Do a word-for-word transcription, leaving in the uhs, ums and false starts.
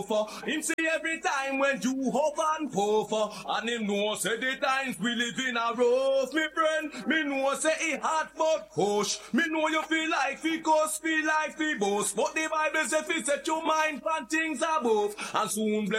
for. Him see every time when you hope and puff, and him know say the times we live in a rough, me friend. Me know say it hard but push. Me know you feel like fi cuss, feel like fi boast, but the Bible say fi set your mind on things above, and soon bless